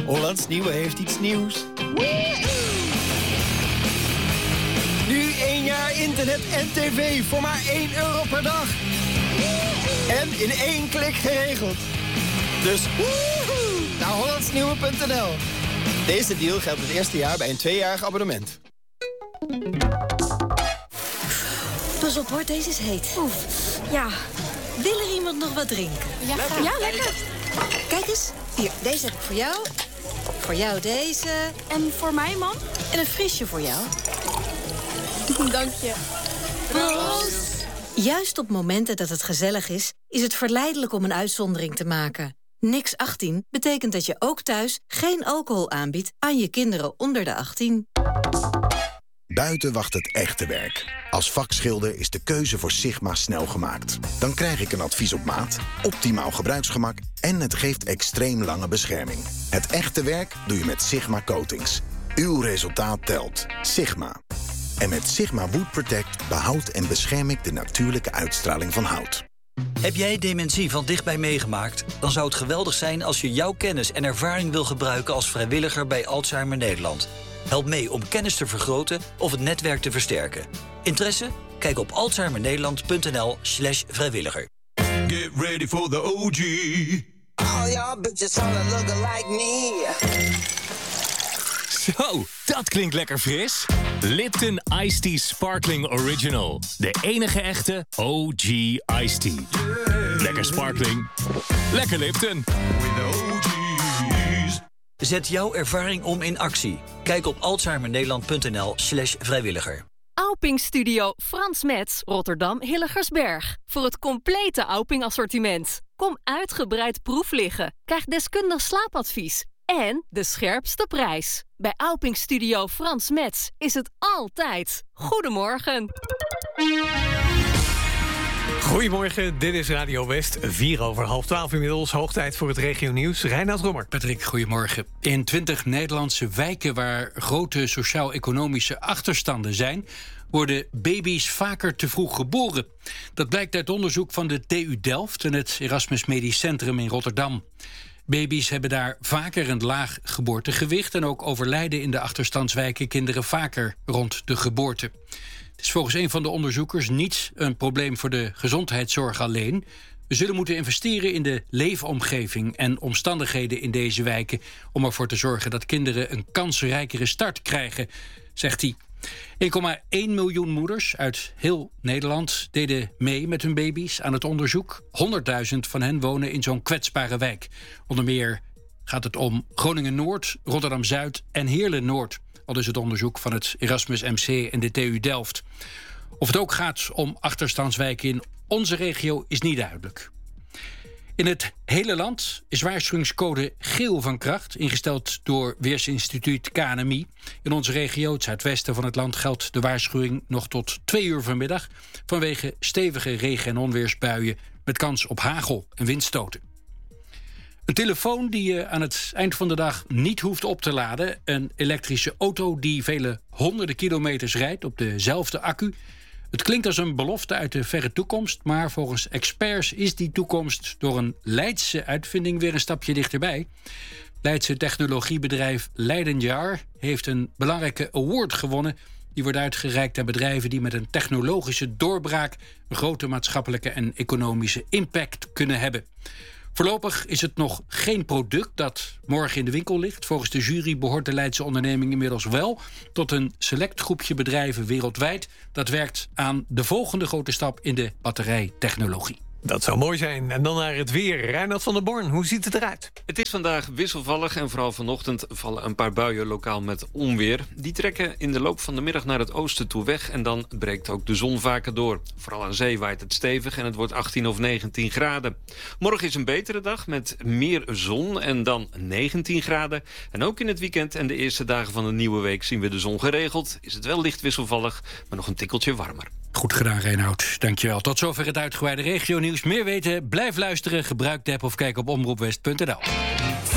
Hollands Nieuwe heeft iets nieuws. Nu 1 jaar internet en tv voor maar €1 per dag. En in 1 klik geregeld. Dus naar hollandsnieuwe.nl. Deze deal geldt het eerste jaar bij een 2-jarig abonnement. Pas op hoor, deze is heet. Oef, ja. Wil er iemand nog wat drinken? Ja, lekker. Kijk eens, hier, deze heb ik voor jou. Voor jou deze. En voor mij, mam? En een frisje voor jou. Dank je. Proost. Juist op momenten dat het gezellig is het verleidelijk om een uitzondering te maken. Niks 18 betekent dat je ook thuis geen alcohol aanbiedt aan je kinderen onder de 18. Buiten wacht het echte werk. Als vakschilder is de keuze voor Sigma snel gemaakt. Dan krijg ik een advies op maat, optimaal gebruiksgemak en het geeft extreem lange bescherming. Het echte werk doe je met Sigma Coatings. Uw resultaat telt. Sigma. En met Sigma Wood Protect behoud en bescherm ik de natuurlijke uitstraling van hout. Heb jij dementie van dichtbij meegemaakt? Dan zou het geweldig zijn als je jouw kennis en ervaring wil gebruiken als vrijwilliger bij Alzheimer Nederland. Help mee om kennis te vergroten of het netwerk te versterken. Interesse? Kijk op alzheimernederland.nl/vrijwilliger. Get ready for the OG. All y'all bitches wanna look like me. Zo, dat klinkt lekker fris. Lipton Iced Tea Sparkling Original. De enige echte OG Iced Tea. Lekker sparkling. Lekker Lipton. Zet jouw ervaring om in actie. Kijk op alzheimernederland.nl/vrijwilliger. Auping Studio Frans Metz, Rotterdam Hilligersberg. Voor het complete Auping-assortiment. Kom uitgebreid proef liggen. Krijg deskundig slaapadvies. En de scherpste prijs. Bij Auping Studio Frans Metz is het altijd. Goedemorgen. Goedemorgen, dit is Radio West, 11:04 inmiddels. Hoog tijd voor het regionieuws. Reinoud Rommer. Patrick, goedemorgen. In 20 Nederlandse wijken waar grote sociaal-economische achterstanden zijn, worden baby's vaker te vroeg geboren. Dat blijkt uit onderzoek van de TU Delft en het Erasmus Medisch Centrum in Rotterdam. Baby's hebben daar vaker een laag geboortegewicht en ook overlijden in de achterstandswijken kinderen vaker rond de geboorte. Het is volgens een van de onderzoekers niet een probleem voor de gezondheidszorg alleen. We zullen moeten investeren in de leefomgeving en omstandigheden in deze wijken om ervoor te zorgen dat kinderen een kansrijkere start krijgen, zegt hij. 1,1 miljoen moeders uit heel Nederland deden mee met hun baby's aan het onderzoek. 100.000 van hen wonen in zo'n kwetsbare wijk. Onder meer gaat het om Groningen-Noord, Rotterdam-Zuid en Heerlen-Noord. Al dus het onderzoek van het Erasmus MC en de TU Delft. Of het ook gaat om achterstandswijken in onze regio is niet duidelijk. In het hele land is waarschuwingscode geel van kracht, ingesteld door Weersinstituut KNMI. In onze regio, het zuidwesten van het land, geldt de waarschuwing nog tot 2 uur vanmiddag vanwege stevige regen- en onweersbuien met kans op hagel en windstoten. Een telefoon die je aan het eind van de dag niet hoeft op te laden. Een elektrische auto die vele honderden kilometers rijdt op dezelfde accu. Het klinkt als een belofte uit de verre toekomst, maar volgens experts is die toekomst door een Leidse uitvinding weer een stapje dichterbij. Leidse technologiebedrijf Leidenjar heeft een belangrijke award gewonnen. Die wordt uitgereikt aan bedrijven die met een technologische doorbraak een grote maatschappelijke en economische impact kunnen hebben. Voorlopig is het nog geen product dat morgen in de winkel ligt. Volgens de jury behoort de Leidse onderneming inmiddels wel tot een select groepje bedrijven wereldwijd dat werkt aan de volgende grote stap in de batterijtechnologie. Dat zou mooi zijn. En dan naar het weer. Reinhard van der Born, hoe ziet het eruit? Het is vandaag wisselvallig en vooral vanochtend vallen een paar buien lokaal met onweer. Die trekken in de loop van de middag naar het oosten toe weg en dan breekt ook de zon vaker door. Vooral aan zee waait het stevig en het wordt 18 of 19 graden. Morgen is een betere dag met meer zon en dan 19 graden. En ook in het weekend en de eerste dagen van de nieuwe week zien we de zon geregeld. Is het wel licht wisselvallig, maar nog een tikkeltje warmer. Goed gedaan, Reinoud. Dankjewel. Tot zover het uitgebreide regionieuws. Meer weten? Blijf luisteren, gebruik de app of kijk op omroepwest.nl.